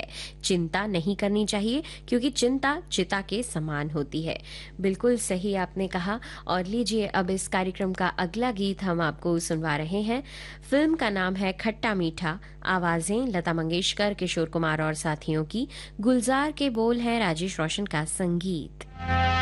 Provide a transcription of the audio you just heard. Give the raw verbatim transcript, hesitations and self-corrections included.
है। चिंता नहीं करनी चाहिए क्योंकि चिंता चिता के समान होती है। बिल्कुल सही आपने कहा। और लीजिए अब इस कार्यक्रम का अगला गीत हम आपको सुनवा रहे हैं। फिल्म का नाम है खट्टा मीठा, आवाजें लता मंगेशकर, किशोर कुमार और साथियों की, गुलजार के बोल है राजेश रोशन का संगीत।